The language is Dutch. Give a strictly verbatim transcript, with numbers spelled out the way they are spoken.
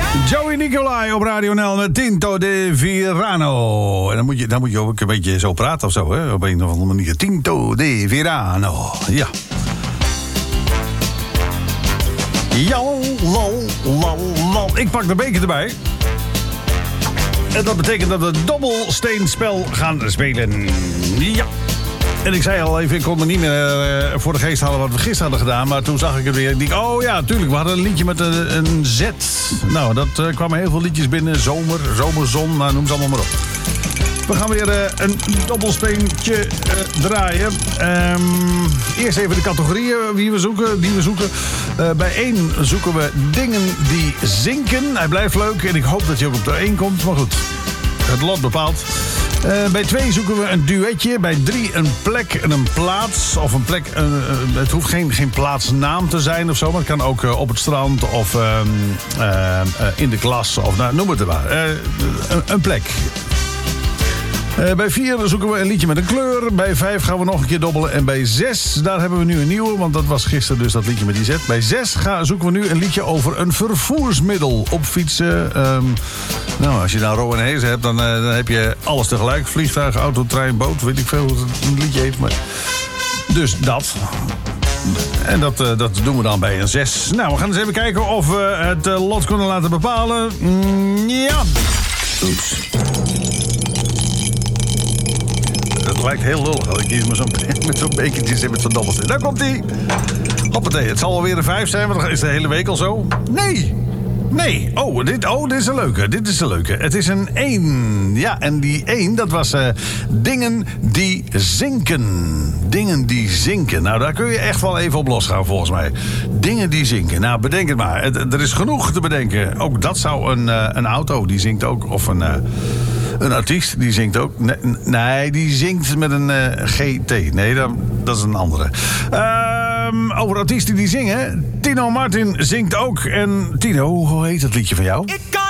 Joey Nicolai op Radio N L met Tinto de Verano. En dan moet je, dan moet je ook een beetje zo praten of zo, hè? Op een of andere manier. Tinto de Verano. Ja. Jal, lal, lal, lal. Ik pak de beker erbij. En dat betekent dat we dobbelsteenspel gaan spelen. Ja. En ik zei al even, ik kon me niet meer uh, voor de geest halen wat we gisteren hadden gedaan. Maar toen zag ik het weer. Ik dacht, oh ja, tuurlijk, we hadden een liedje met een, een Z. Nou, dat uh, kwamen heel veel liedjes binnen. Zomer, zomerzon, nou, noem ze allemaal maar op. We gaan weer uh, een dobbelsteentje uh, draaien. Um, eerst even de categorieën die we zoeken. Die we zoeken. Uh, bij één zoeken we dingen die zinken. Hij blijft leuk en ik hoop dat hij ook op de één komt. Maar goed, het lot bepaalt. Uh, bij twee zoeken we een duetje. Bij drie een plek en een plaats. Of een plek, uh, uh, het hoeft geen, geen plaatsnaam te zijn of zo. Maar het kan ook uh, op het strand of uh, uh, uh, in de klas. Of nou, noem het er maar. Uh, een, een plek. Uh, bij vier zoeken we een liedje met een kleur. Bij vijf gaan we nog een keer dobbelen. En bij zes, daar hebben we nu een nieuwe. Want dat was gisteren dus dat liedje met die Z. Bij zes gaan, zoeken we nu een liedje over een vervoersmiddel. Op fietsen. Um, nou, als je nou Ro en Hees hebt, dan, uh, dan heb je alles tegelijk. Vliegtuig, auto, trein, boot. Weet ik veel hoe het liedje heet. Maar... Dus dat. En dat, uh, dat doen we dan bij een zes. Nou, we gaan eens even kijken of we het uh, lot kunnen laten bepalen. Mm, ja. Oeps. Het lijkt heel lullig dat ik hier met zo'n, met zo'n bekertje zit met zo'n dobbelsteen. Daar komt hij. Hoppatee, het zal wel weer een vijf zijn, want dan is de hele week al zo. Nee, nee. Oh, dit, oh, dit is een leuke. Dit is een leuke. Het is een één. Ja, en die één, dat was uh, dingen die zinken. Dingen die zinken. Nou, daar kun je echt wel even op losgaan, volgens mij. Dingen die zinken. Nou, bedenk het maar. Het, er is genoeg te bedenken. Ook dat zou een, uh, een auto, die zinkt ook. Of een... Uh, Een artiest, die zingt ook. Nee, nee die zingt met een uh, G T. Nee, dat, dat is een andere. Um, over artiesten die zingen. Tino Martin zingt ook. En Tino, hoe heet het liedje van jou?